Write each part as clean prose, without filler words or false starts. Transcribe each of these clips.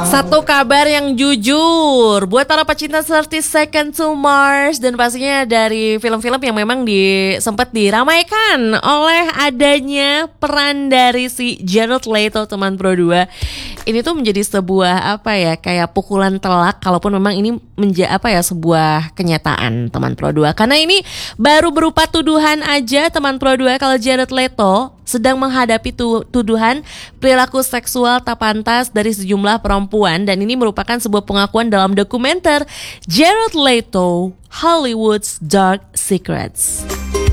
Satu kabar yang jujur buat para pecinta 30 Seconds to Mars dan pastinya dari film-film yang memang sempat diramaikan oleh adanya peran dari si Jared Leto, teman Pro 2. Ini tuh menjadi sebuah kayak pukulan telak kalaupun memang ini sebuah kenyataan, teman Pro 2. Karena ini baru berupa tuduhan aja, teman Pro 2, kalau Jared Leto sedang menghadapi tuduhan perilaku seksual tak pantas dari sejumlah perempuan, dan ini merupakan sebuah pengakuan dalam dokumenter Jared Leto, Hollywood's Dark Secrets.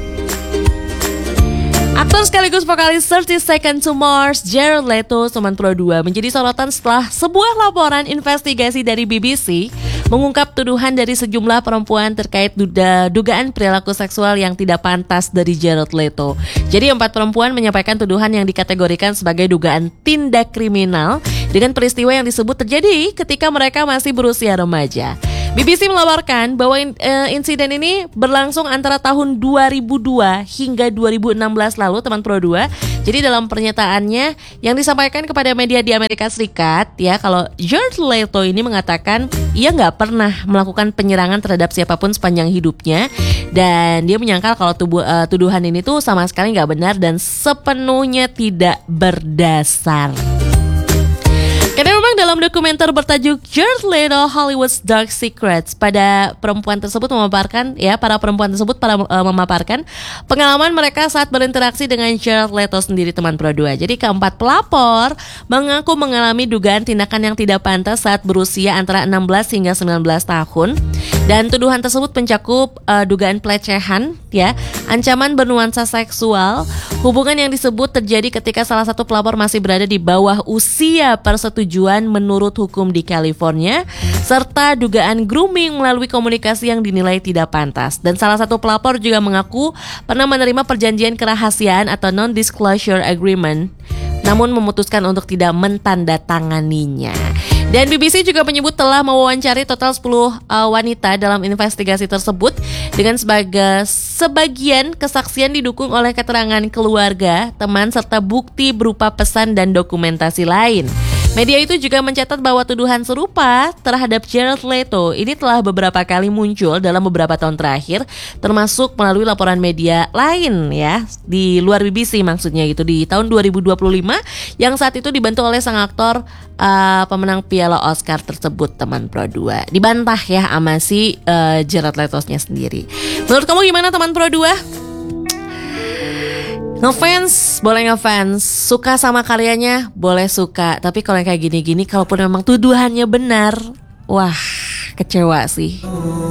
Aktor sekaligus vokalis 30 Seconds to Mars, Jared Leto, teman Pro 2, menjadi sorotan setelah sebuah laporan investigasi dari BBC mengungkap tuduhan dari sejumlah perempuan terkait dugaan perilaku seksual yang tidak pantas dari Jared Leto. Jadi 4 perempuan menyampaikan tuduhan yang dikategorikan sebagai dugaan tindak kriminal dengan peristiwa yang disebut terjadi ketika mereka masih berusia remaja. BBC melaporkan bahwa insiden ini berlangsung antara tahun 2002 hingga 2016 lalu, teman Pro 2. Jadi dalam pernyataannya yang disampaikan kepada media di Amerika Serikat, ya, kalau Jared Leto ini mengatakan ia nggak pernah melakukan penyerangan terhadap siapapun sepanjang hidupnya, dan dia menyangkal kalau tuduhan ini tuh sama sekali nggak benar dan sepenuhnya tidak berdasar. Karena memang dalam dokumenter bertajuk Jared Leto, Hollywood's Dark Secrets, para perempuan tersebut memaparkan pengalaman mereka saat berinteraksi dengan Jared Leto sendiri, teman Pro 2. Jadi keempat pelapor mengaku mengalami dugaan tindakan yang tidak pantas saat berusia antara 16 hingga 19 tahun. Dan tuduhan tersebut mencakup dugaan pelecehan, ya, ancaman bernuansa seksual, hubungan yang disebut terjadi ketika salah satu pelapor masih berada di bawah usia persetujuan menurut hukum di California, serta dugaan grooming melalui komunikasi yang dinilai tidak pantas. Dan salah satu pelapor juga mengaku pernah menerima perjanjian kerahasiaan atau non-disclosure agreement, namun memutuskan untuk tidak mentandatanganinya. Dan BBC juga menyebut telah mewawancari total 10 wanita dalam investigasi tersebut, dengan sebagian kesaksian didukung oleh keterangan keluarga, teman, serta bukti berupa pesan dan dokumentasi lain. Media itu juga mencatat bahwa tuduhan serupa terhadap Jared Leto ini telah beberapa kali muncul dalam beberapa tahun terakhir, termasuk melalui laporan media lain, ya, di luar BBC maksudnya gitu, di tahun 2025 yang saat itu dibantu oleh sang aktor pemenang Piala Oscar tersebut, teman Pro 2. Dibantah ya sama si Jared Leto-nya sendiri. Menurut kamu gimana, teman Pro 2? Ngefans, boleh ngefans. Suka sama karyanya, boleh suka. Tapi kalau yang kayak gini-gini, kalaupun memang tuduhannya benar, wah, kecewa sih.